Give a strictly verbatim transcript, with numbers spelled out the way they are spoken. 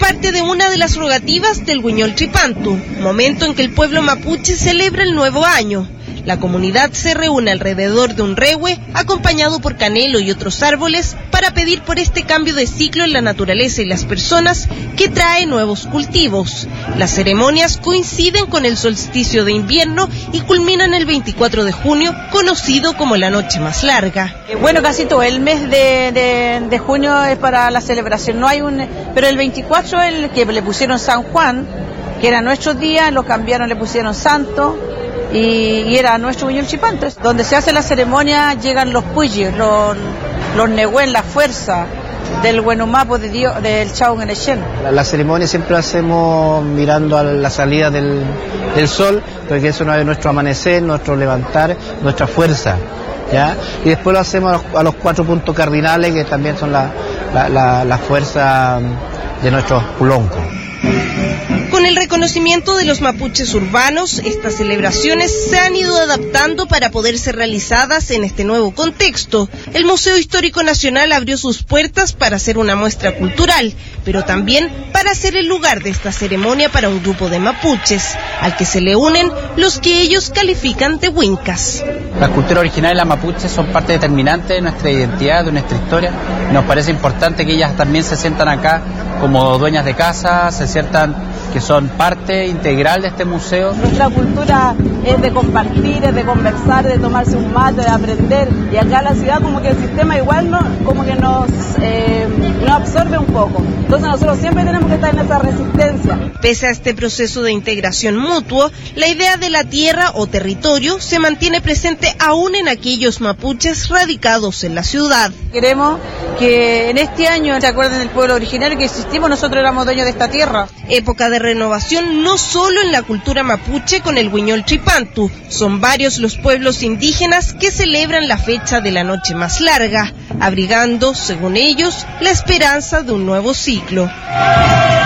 parte de una de las rogativas del Huiñol Tripantu, momento en que el pueblo mapuche celebra el nuevo año. La comunidad se reúne alrededor de un rehue, acompañado por canelo y otros árboles, para pedir por este cambio de ciclo en la naturaleza y las personas que trae nuevos cultivos. Las ceremonias coinciden con el solsticio de invierno y culminan el veinticuatro de junio, conocido como la noche más larga. Bueno, casi todo el mes de, de, de junio es para la celebración, no hay un, pero el veinticuatro el que le pusieron San Juan, que era nuestro día, lo cambiaron, le pusieron Santo. Y, y era nuestro Huiñol Tripantu, donde se hace la ceremonia llegan los puyes, los, los nehuén, la fuerza del Huenumapo de Dios, del Chau Ngenechén. La, la ceremonia siempre la hacemos mirando a la salida del, del sol, porque eso no es nuestro amanecer, nuestro levantar, nuestra fuerza, ¿ya? Y después lo hacemos a los, a los cuatro puntos cardinales, que también son la, la, la, la fuerza de nuestros puloncos. Con el reconocimiento de los mapuches urbanos, estas celebraciones se han ido adaptando para poder ser realizadas en este nuevo contexto. El Museo Histórico Nacional abrió sus puertas para hacer una muestra cultural, pero también para ser el lugar de esta ceremonia para un grupo de mapuches, al que se le unen los que ellos califican de huincas. Las culturas originales de las mapuches son parte determinante de nuestra identidad, de nuestra historia. Nos parece importante que ellas también se sientan acá como dueñas de casa, se sientan que son parte integral de este museo. Nuestra cultura es de compartir, es de conversar, de tomarse un mate, de aprender, y acá en la ciudad como que el sistema igual no, como que nos, eh, nos absorbe un poco. Entonces nosotros siempre tenemos que estar en esa resistencia. Pese a este proceso de integración mutuo, la idea de la tierra o territorio se mantiene presente aún en aquellos mapuches radicados en la ciudad. Queremos que en este año se acuerden del pueblo originario que existimos, nosotros éramos dueños de esta tierra. Época de renovación no solo en la cultura mapuche con el Huiñol Tripantu, son varios los pueblos indígenas que celebran la fecha de la noche más larga, abrigando, según ellos, la esperanza de un nuevo ciclo.